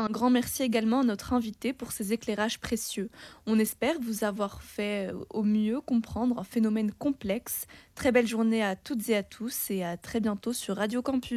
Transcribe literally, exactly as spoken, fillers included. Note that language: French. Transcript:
Un grand merci également à notre invité pour ses éclairages précieux. On espère vous avoir fait euh, au mieux comprendre un phénomène complexe. Très belle journée à toutes et à tous et à très bientôt sur Radio Campus.